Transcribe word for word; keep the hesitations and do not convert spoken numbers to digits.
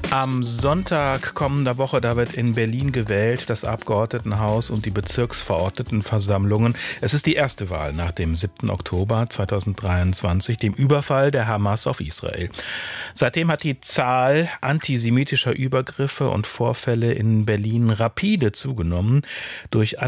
Am Sonntag kommender Woche, da wird in Berlin gewählt, das Abgeordnetenhaus und die Bezirksverordnetenversammlungen. Es ist die erste Wahl nach dem siebten Oktober zweitausenddreiundzwanzig, dem Überfall der Hamas auf Israel. Seitdem hat die Zahl antisemitischer Übergriffe und Vorfälle in Berlin rapide zugenommen. Durch